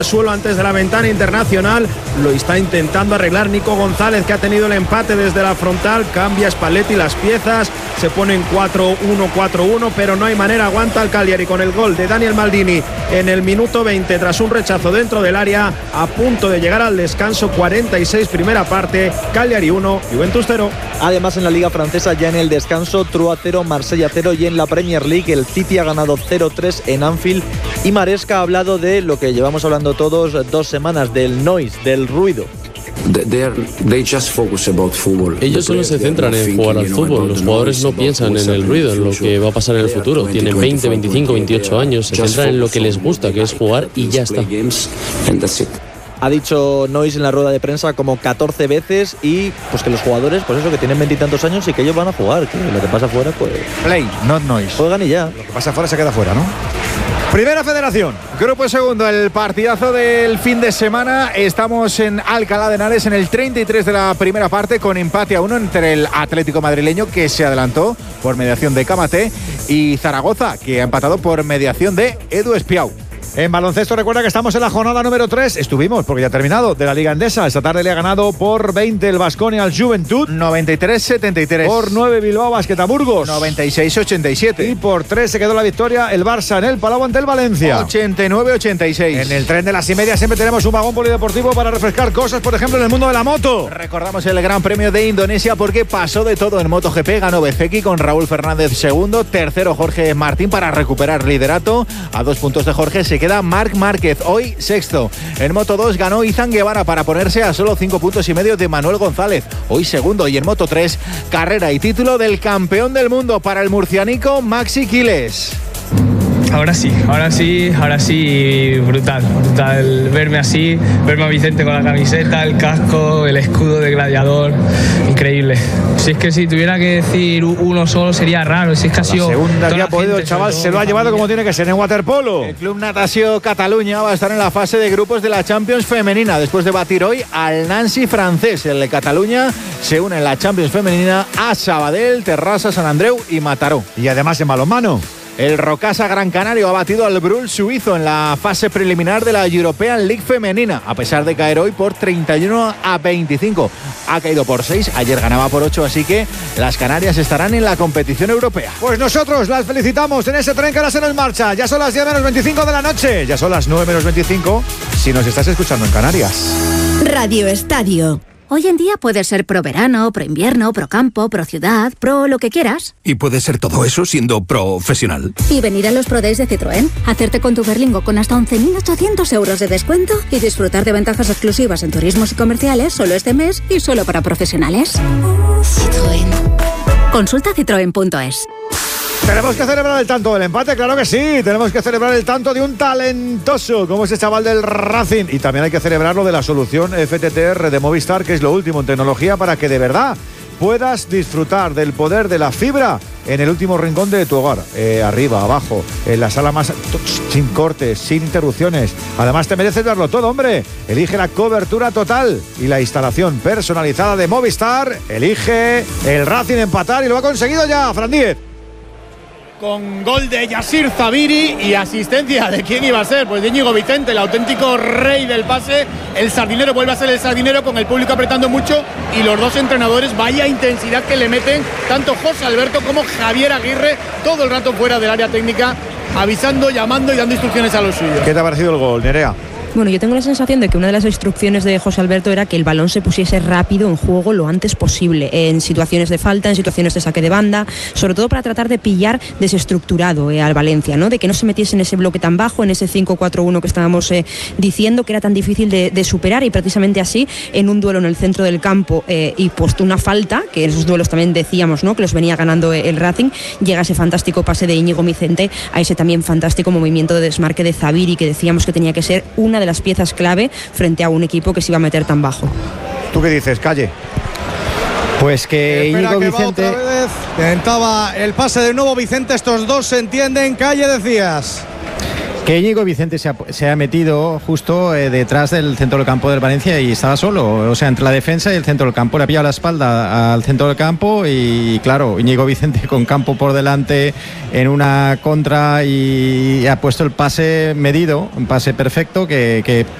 suelo antes de la ventana internacional. Lo está intentando arreglar Nico González, que ha tenido el empate desde la frontal. Cambia Spalletti las piezas, se ponen 4-1, pero no hay manera. Aguanta el Cagliari con el gol de Daniel Maldini en el minuto 20 tras un rechazo dentro del área, a punto de llegar al descanso. 46 primera parte, Cagliari 1, Juventus 0. Además, en la Liga Francesa, ya en el descanso, Troyes 0, Marsella 0, y en la Premier League el City ha ganado 0-3 en Anfield. Y Maresca ha hablado de lo que llevamos hablando todos 2 semanas, del noise, del ruido. Ellos solo se centran en jugar al fútbol. Los jugadores no piensan en el ruido, en lo que va a pasar en el futuro. Tienen 20, 25, 28 años, se centran en lo que les gusta, que es jugar, y ya está. Ha dicho Nois en la rueda de prensa como 14 veces, y pues que los jugadores, pues eso, que tienen 20 y tantos años y que ellos van a jugar, que lo que pasa afuera, pues... Play, not noise. Juegan y ya. Lo que pasa afuera se queda afuera, ¿no? Primera Federación, Grupo Segundo, el partidazo del fin de semana. Estamos en Alcalá de Henares en el 33 de la primera parte, con empate a 1 entre el Atlético madrileño, que se adelantó por mediación de Camaté, y Zaragoza, que ha empatado por mediación de Edu Espiau. En baloncesto, recuerda que estamos en la jornada número 3. Estuvimos, porque ya ha terminado, de la Liga Endesa. Esta tarde le ha ganado por 20 el Baskonia al Juventud. 93-73. Por 9 Bilbao Basket a Burgos. 96-87. Y por 3 se quedó la victoria el Barça en el Palau ante el Valencia. 89-86. En el tren de las y media siempre tenemos un vagón polideportivo para refrescar cosas, por ejemplo, en el mundo de la moto. Recordamos el Gran Premio de Indonesia, porque pasó de todo en MotoGP. Ganó Bezeki con Raúl Fernández segundo. Tercero Jorge Martín para recuperar liderato. A 2 puntos de Jorge se queda Marc Márquez, hoy sexto. En Moto 2 ganó Izan Guevara para ponerse a solo 5 puntos y medio de Manuel González, hoy segundo. Y en Moto 3, carrera y título del campeón del mundo para el murcianico Maxi Quiles. Ahora sí, brutal verme así, verme a Vicente con la camiseta, el casco, el escudo de gladiador, increíble. Si es que si tuviera que decir uno solo sería raro, si es que ha sido... La segunda que ha podido el chaval, se lo ha llevado como tiene que ser en waterpolo. El Club Natació Cataluña va a estar en la fase de grupos de la Champions femenina, después de batir hoy al Nancy francés. El de Cataluña se une en la Champions femenina a Sabadell, Terrassa, Sant Andreu y Mataró. Y además en balonmano, el Rocasa Gran Canario ha batido al Brul suizo en la fase preliminar de la European League femenina, a pesar de caer hoy por 31-25. Ha caído por 6, ayer ganaba por 8, así que las Canarias estarán en la competición europea. Pues nosotros las felicitamos en ese tren que ahora se nos marcha. Ya son las 10 menos 25 de la noche, ya son las 9 menos 25 si nos estás escuchando en Canarias. Radio Estadio. Hoy en día puedes ser pro verano, pro invierno, pro campo, pro ciudad, pro lo que quieras. Y puedes ser todo eso siendo profesional. Y venir a los Pro Days de Citroën, hacerte con tu Berlingo con hasta 11.800 euros de descuento y disfrutar de ventajas exclusivas en turismos y comerciales solo este mes y solo para profesionales. Citroën. Consulta citroen.es. Tenemos que celebrar el tanto del empate, claro que sí. Tenemos que celebrar el tanto de un talentoso como ese chaval del Racing. Y también hay que celebrar lo de la solución FTTR de Movistar, que es lo último en tecnología para que de verdad puedas disfrutar del poder de la fibra en el último rincón de tu hogar. Arriba, abajo, en la sala más... sin cortes, sin interrupciones. Además te mereces verlo todo, hombre. Elige la cobertura total y la instalación personalizada de Movistar. Elige el Racing empatar y lo ha conseguido ya, Fran Díez. Con gol de Yasir Zabiri y asistencia de quién iba a ser, pues de Íñigo Vicente, el auténtico rey del pase. El sardinero vuelve a ser el sardinero, con el público apretando mucho, y los dos entrenadores, vaya intensidad que le meten, tanto José Alberto como Javier Aguirre, todo el rato fuera del área técnica, avisando, llamando y dando instrucciones a los suyos. ¿Qué te ha parecido el gol, Nerea? Bueno, yo tengo la sensación de que una de las instrucciones de José Alberto era que el balón se pusiese rápido en juego lo antes posible, en situaciones de falta, en situaciones de saque de banda, sobre todo para tratar de pillar desestructurado al Valencia, ¿no? De que no se metiese en ese bloque tan bajo, en ese 5-4-1 que estábamos diciendo, que era tan difícil de superar, y precisamente así, en un duelo en el centro del campo y puesto una falta, que en esos duelos también decíamos, ¿no?, que los venía ganando el Racing, llega ese fantástico pase de Íñigo Vicente a ese también fantástico movimiento de desmarque de Zabiri, que decíamos que tenía que ser una de las piezas clave frente a un equipo que se iba a meter tan bajo. ¿Tú qué dices, Calle? Pues que Íñigo Vicente otra vez, tentaba el pase de nuevo Vicente. Estos dos se entienden. Calle, decías. Que Íñigo Vicente se ha metido justo detrás del centro del campo del Valencia y estaba solo, o sea, entre la defensa y el centro del campo. Le ha pillado la espalda al centro del campo y claro, Íñigo Vicente con campo por delante en una contra y ha puesto el pase medido, un pase perfecto que